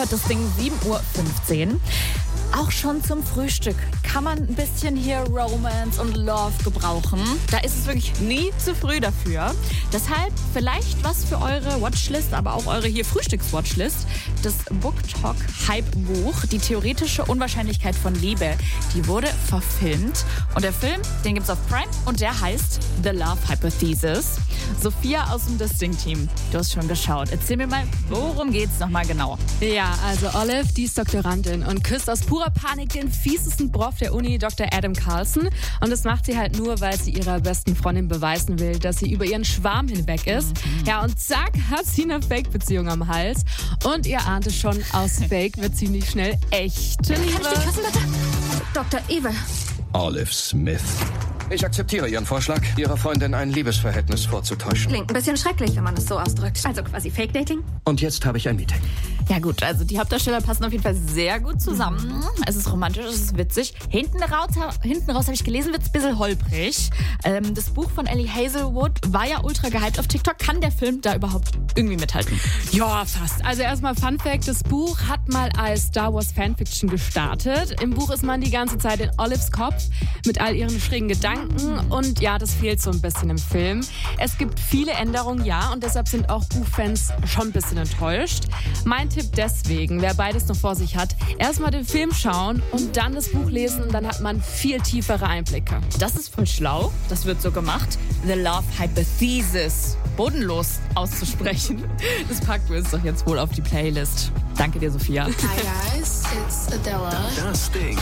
hört das Ding 7:15 Uhr. Auch schon zum Frühstück kann man ein bisschen hier Romance und Love gebrauchen. Da ist es wirklich nie zu früh dafür. Deshalb vielleicht was für eure Watchlist, aber auch eure hier Frühstücks-Watchlist. Das BookTok Hype-Buch, die theoretische Unwahrscheinlichkeit von Liebe, die wurde verfilmt. Und der Film, den gibt's auf Prime und der heißt The Love Hypothesis. Sophia aus dem Distinct-Team, du hast schon geschaut. Erzähl mir mal, worum geht's nochmal genau? Ja, also Olive, die ist Doktorandin und küsst aus purer Panik den fiesesten Prof der Uni, Dr. Adam Carlson. Und das macht sie halt nur, weil sie ihrer besten Freundin beweisen will, dass sie über ihren Schwarm hinweg ist. Ja, und zack, hat sie eine Fake-Beziehung am Hals. Und ihr ahnt es schon, aus Fake wird ziemlich schnell echte Liebe. Kann ich die küssen, bitte? Dr. Evil. Olive Smith. Ich akzeptiere Ihren Vorschlag, Ihrer Freundin ein Liebesverhältnis vorzutäuschen. Klingt ein bisschen schrecklich, wenn man es so ausdrückt. Also quasi Fake-Dating? Und jetzt habe ich ein Meeting. Ja gut, also die Hauptdarsteller passen auf jeden Fall sehr gut zusammen. Es ist romantisch, es ist witzig. Hinten raus habe ich gelesen, wird es ein bisschen holprig. Das Buch von Ellie Hazelwood war ja ultra gehypt auf TikTok. Kann der Film da überhaupt irgendwie mithalten? Ja, fast. Also erstmal Fun Fact, das Buch hat mal als Star Wars Fanfiction gestartet. Im Buch ist man die ganze Zeit in Olives Kopf mit all ihren schrägen Gedanken und ja, das fehlt so ein bisschen im Film. Es gibt viele Änderungen, ja, und deshalb sind auch Buchfans schon ein bisschen enttäuscht. Mein Tipp deswegen, wer beides noch vor sich hat, erstmal den Film schauen und dann das Buch lesen, dann hat man viel tiefere Einblicke. Das ist voll schlau, das wird so gemacht. The Love Hypothesis, bodenlos auszusprechen. Das packen wir uns doch jetzt wohl auf die Playlist. Danke dir, Sophia. Hi guys, it's Adela. Das Ding.